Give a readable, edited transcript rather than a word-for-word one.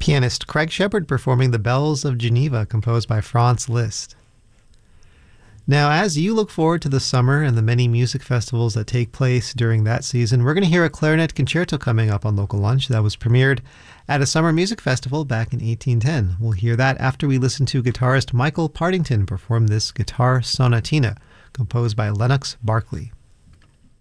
Pianist Craig Shepard performing The Bells of Geneva, composed by Franz Liszt. Now, as you look forward to the summer and the many music festivals that take place during that season, we're going to hear a clarinet concerto coming up on Local Lunch that was premiered at a summer music festival back in 1810. We'll hear that after we listen to guitarist Michael Partington perform this guitar sonatina, composed by Lennox Berkeley.